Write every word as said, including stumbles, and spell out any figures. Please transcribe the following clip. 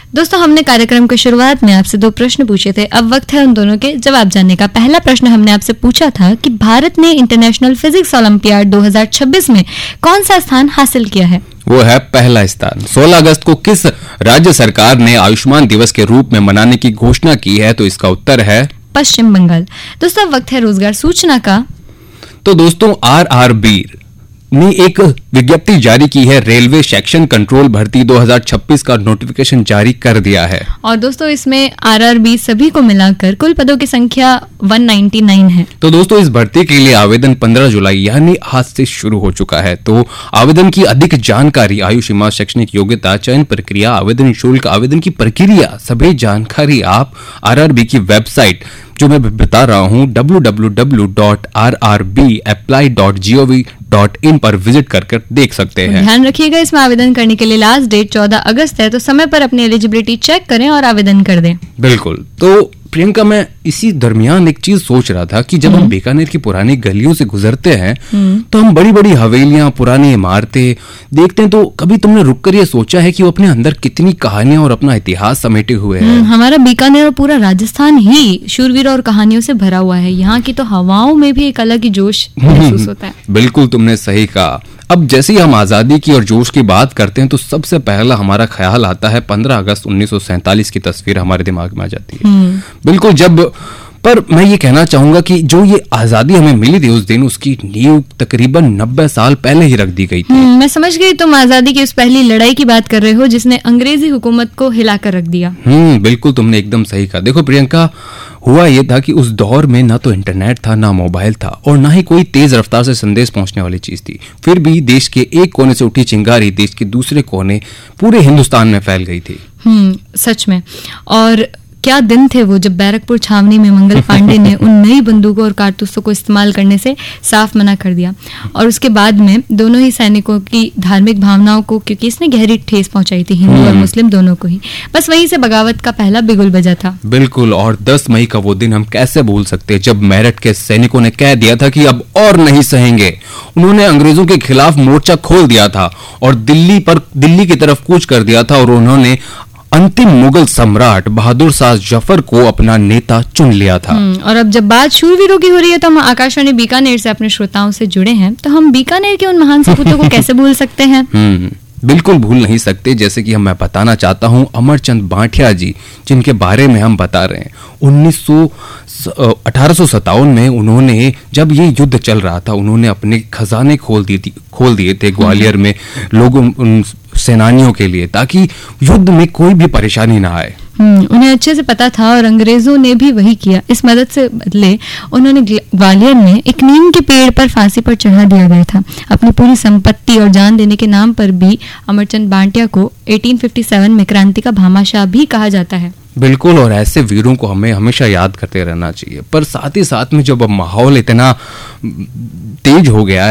दोस्तों, हमने कार्यक्रम की शुरुआत में आपसे दो प्रश्न पूछे थे। अब वक्त है उन दोनों के जवाब जानने का। पहला प्रश्न हमने आपसे पूछा था कि भारत ने इंटरनेशनल फिजिक्स ओलंपियाड दो हज़ार छब्बीस में कौन सा स्थान हासिल किया है? वो है पहला स्थान। सोलह अगस्त को किस राज्य सरकार ने आयुष्मान दिवस के रूप में मनाने की घोषणा की है? तो इसका उत्तर है पश्चिम बंगाल। दोस्तों, अब वक्त है रोजगार सूचना का। तो दोस्तों, आर आर बी ने एक विज्ञप्ति जारी की है। रेलवे सेक्शन कंट्रोल भर्ती दो हज़ार छब्बीस का नोटिफिकेशन जारी कर दिया है। और दोस्तों, इसमें आर आर बी सभी को मिलाकर कुल पदों की संख्या एक सौ निन्यानवे है। तो दोस्तों, इस भर्ती के लिए आवेदन पंद्रह जुलाई यानी आज से शुरू हो चुका है। तो आवेदन की अधिक जानकारी, आयु सीमा, शैक्षणिक योग्यता, चयन प्रक्रिया, आवेदन शुल्क, आवेदन की प्रक्रिया, सभी जानकारी आप आर आर बी की वेबसाइट जो मैं बता रहा हूं W W W dot are R B apply dot G O V dot in पर विजिट करके देख सकते हैं। ध्यान रखिएगा, इसमें आवेदन करने के लिए लास्ट डेट चौदह अगस्त है, तो समय पर अपनी एलिजिबिलिटी चेक करें और आवेदन कर दें। बिल्कुल। तो प्रियंका, मैं इसी दरमियान एक चीज सोच रहा था कि जब हम बीकानेर की पुरानी गलियों से गुजरते हैं तो हम बड़ी बड़ी हवेलियां, पुरानी इमारतें देखते हैं, तो कभी तुमने रुक कर ये सोचा है कि वो अपने अंदर कितनी कहानियां और अपना इतिहास समेटे हुए हैं? हमारा बीकानेर और पूरा राजस्थान ही शूरवीर और कहानियों से भरा हुआ है। यहाँ की तो हवाओं में भी एक अलग ही जोश महसूस होता है। बिल्कुल, तुमने सही कहा। अब जैसे ही हम आजादी की और जोश की बात करते हैं तो सबसे पहला हमारा ख्याल आता है पंद्रह अगस्त उन्नीस सौ सैंतालीस की तस्वीर हमारे दिमाग में आ जाती है। बिल्कुल। जब पर मैं ये कहना चाहूंगा कि जो ये आजादी हमें मिली थी उस दिन, उसकी नींव तकरीबन नब्बे साल पहले ही रख दी गई थी। मैं समझ गई, तुम आजादी की उस पहली लड़ाई की बात कर रहे हो जिसने अंग्रेजी हुकूमत को हिलाकर रख दिया। हम्म बिल्कुल, तुमने एकदम सही कहा। देखो प्रियंका, हुआ ये था कि उस दौर में ना तो इंटरनेट था, ना मोबाइल था और ना ही कोई तेज रफ्तार से संदेश पहुंचने वाली चीज थी। फिर भी देश के एक कोने से उठी चिंगारी देश के दूसरे कोने पूरे हिंदुस्तान में फैल गई थी। हम्म सच में। और क्या दिन थे वो जब बैरकपुर छावनी में मंगल पांडे ने उन नई बंदूकों और कारतूसों को इस्तेमाल करने से साफ मना कर दिया। और उसके बाद में दोनों ही सैनिकों की धार्मिक भावनाओं को, क्योंकि इसने गहरी ठेस पहुंचाई थी हिंदू और मुस्लिम दोनों को ही, बस वहीं से बगावत का पहला बिगुल बजा था। बिल्कुल। और दस मई का वो दिन हम कैसे भूल सकते, जब मेरठ के सैनिकों ने कह दिया था कि अब और नहीं सहेंगे। उन्होंने अंग्रेजों के खिलाफ मोर्चा खोल दिया था और दिल्ली पर दिल्ली की तरफ कूच कर दिया था और उन्होंने अंतिम मुगल सम्राट बहादुर शाह जफर को अपना नेता चुन लिया था। और अब जब बात शूरवीरों की हो रही है तो हम आकाशवाणी बीकानेर से अपने श्रोताओं से जुड़े हैं, तो हम बीकानेर के उन महान सपूतों को कैसे भूल सकते हैं? हम्म बिल्कुल भूल नहीं सकते। जैसे कि हम मैं बताना चाहता हूं अमरचंद बांटिया जी, जिनके बारे में हम बता रहे हैं। उन्नीस सौ अठारह सौ सत्तावन में उन्होंने, जब ये युद्ध चल रहा था, उन्होंने अपने खजाने खोल दिए थी खोल दिए थे ग्वालियर में लोगों, उन सेनानियों के लिए, ताकि युद्ध में कोई भी परेशानी ना आए। उन्हें अच्छे से पता था और अंग्रेजों ने भी वही किया। इस मदद से बदले उन्होंने ग्वालियर में एक नीम के पेड़ पर फांसी पर चढ़ा दिया गया था। अपनी पूरी संपत्ति और जान देने के नाम पर भी अमरचंद बांटिया को अठारह सौ सत्तावन में क्रांति का भामाशाह भी कहा जाता है। बिल्कुल। और ऐसे वीरों को हमें हमेशा याद करते रहना चाहिए। पर साथ ही साथ में जब अब माहौल इतना तेज हो गया